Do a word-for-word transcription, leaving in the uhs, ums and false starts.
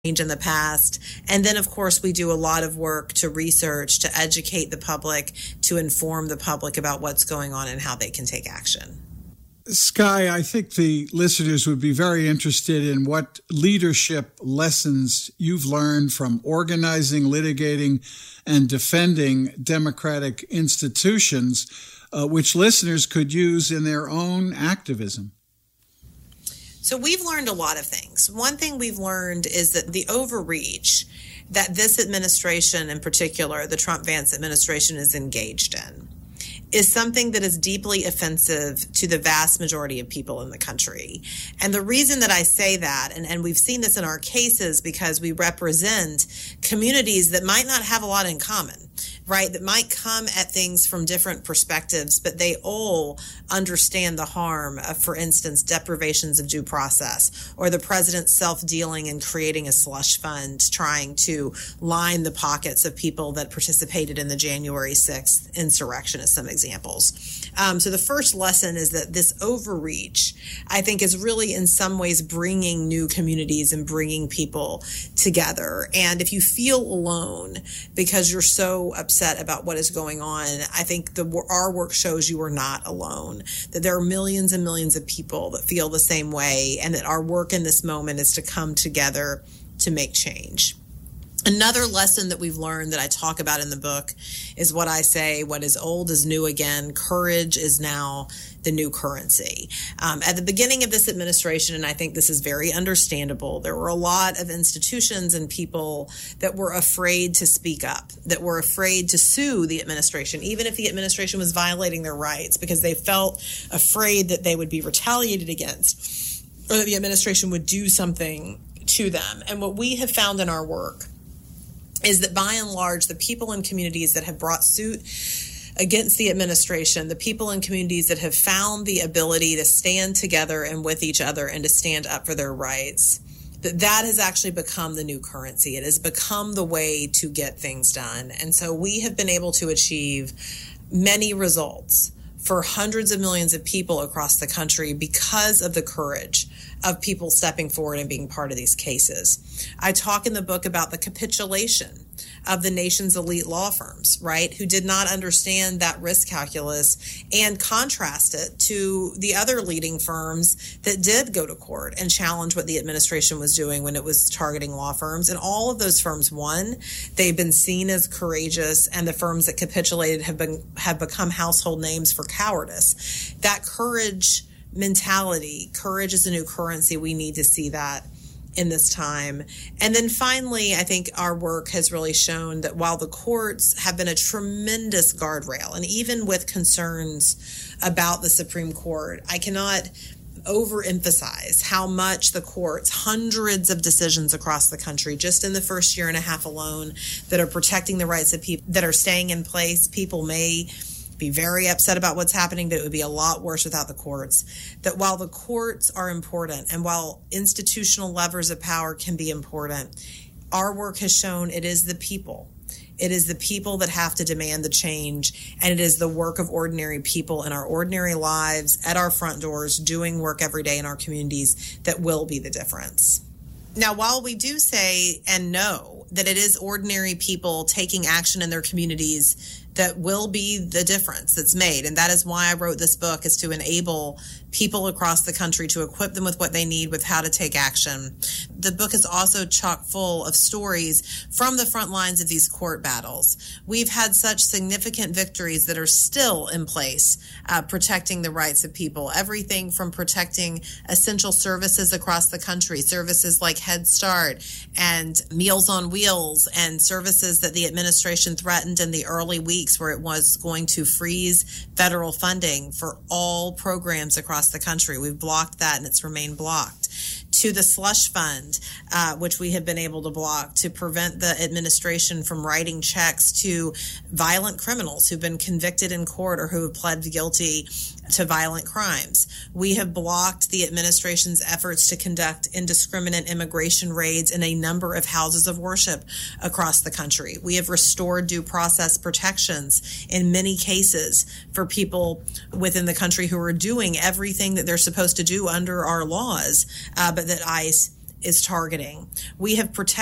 in the past. And then, of course, we do a lot of work to research, to educate the public, to inform the public about what's going on and how they can take action. Skye, I think the listeners would be very interested in what leadership lessons you've learned from organizing, litigating, and defending democratic institutions, uh, which listeners could use in their own activism. So we've learned a lot of things. One thing we've learned is that the overreach that this administration, in particular, the Trump-Vance administration, is engaged in, is something that is deeply offensive to the vast majority of people in the country. And the reason that I say that, and, and we've seen this in our cases because we represent communities that might not have a lot in common, right, that might come at things from different perspectives, but they all understand the harm of, for instance, deprivations of due process, or the president's self-dealing and creating a slush fund trying to line the pockets of people that participated in the January sixth insurrection, as some examples. Um, so the first lesson is that this overreach, I think, is really in some ways bringing new communities and bringing people together. And if you feel alone because you're so upset about what is going on, I think the, our work shows you are not alone, that there are millions and millions of people that feel the same way, and that our work in this moment is to come together to make change. Another lesson that we've learned that I talk about in the book is what I say, what is old is new again. Courage is now the new currency. Um, at the beginning of this administration, and I think this is very understandable, there were a lot of institutions and people that were afraid to speak up, that were afraid to sue the administration, even if the administration was violating their rights, because they felt afraid that they would be retaliated against or that the administration would do something to them. And what we have found in our work is that by and large, the people in communities that have brought suit against the administration, the people in communities that have found the ability to stand together and with each other and to stand up for their rights, that that has actually become the new currency. It has become the way to get things done. And so we have been able to achieve many results for hundreds of millions of people across the country because of the courage of people stepping forward and being part of these cases. I talk in the book about the capitulation of the nation's elite law firms, right, who did not understand that risk calculus, and contrast it to the other leading firms that did go to court and challenge what the administration was doing when it was targeting law firms. And all of those firms won. They've been seen as courageous, and the firms that capitulated have been have become household names for cowardice. That courage mentality, courage is a new currency. We need to see that in this time. And then finally, I think our work has really shown that while the courts have been a tremendous guardrail, and even with concerns about the Supreme Court, I cannot overemphasize how much the courts, hundreds of decisions across the country, just in the first year and a half alone, that are protecting the rights of people, that are staying in place. People may be very upset about what's happening, but it would be a lot worse without the courts. That while the courts are important, and while institutional levers of power can be important, our work has shown it is the people. It is the people that have to demand the change, and it is the work of ordinary people in our ordinary lives, at our front doors, doing work every day in our communities that will be the difference. Now, while we do say and know that it is ordinary people taking action in their communities that will be the difference that's made, and that is why I wrote this book, is to enable people across the country, to equip them with what they need, with how to take action. The book is also chock full of stories from the front lines of these court battles. We've had such significant victories that are still in place, uh, protecting the rights of people. Everything from protecting essential services across the country, services like Head Start and Meals on Wheels, and services that the administration threatened in the early weeks, where it was going to freeze federal funding for all programs across the country. We've blocked that, and it's remained blocked. To the slush fund, uh, which we have been able to block to prevent the administration from writing checks to violent criminals who've been convicted in court or who have pled guilty to violent crimes. We have blocked the administration's efforts to conduct indiscriminate immigration raids in a number of houses of worship across the country. We have restored due process protections in many cases for people within the country who are doing everything that they're supposed to do under our laws, uh, but that ICE is targeting. We have protected